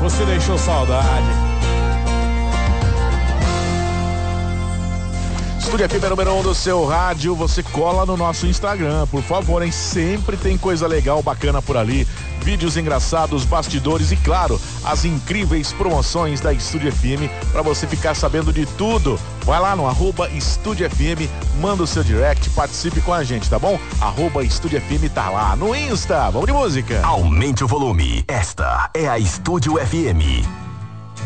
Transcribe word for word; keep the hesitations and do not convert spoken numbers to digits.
Você deixou saudade. Estúdio F M número um do seu rádio, você cola no nosso Instagram, por favor, hein? Sempre tem coisa legal, bacana por ali, vídeos engraçados, bastidores e, claro, as incríveis promoções da Estúdio F M para você ficar sabendo de tudo. Vai lá no arroba Estúdio F M, manda o seu direct, participe com a gente, tá bom? Arroba Estúdio F M tá lá no Insta. Vamos de música. Aumente o volume. Esta é a Estúdio F M.